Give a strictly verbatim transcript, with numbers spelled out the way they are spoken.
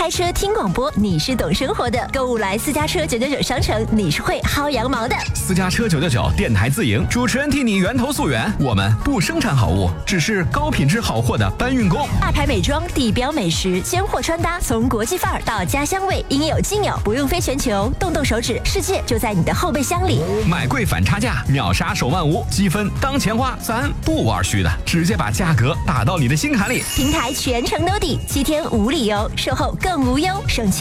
开车听广播，你是懂生活的；购物来私家车九九九商城，你是会薅羊毛的。 私家车九九九电台自营，主持人替你源头溯源。我们不生产好物，只是高品质好货的搬运工。 大牌美妆、地标美食、尖货穿搭，从国际范儿到家乡味，应有尽有，不用飞全球，动动手指，世界就在你的后备箱里。 买贵反差价，秒杀手万无，积分当钱花，咱不玩虚的，直接把价格打到你的心坎里。 平台全程兜底，七天无理由，售后更无忧，省钱。